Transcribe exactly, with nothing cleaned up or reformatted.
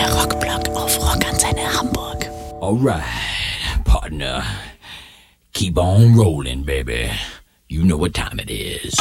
Der Rockblock auf Rockantenne Hamburg. Alright, partner. Keep on rolling, baby. You know what time it is.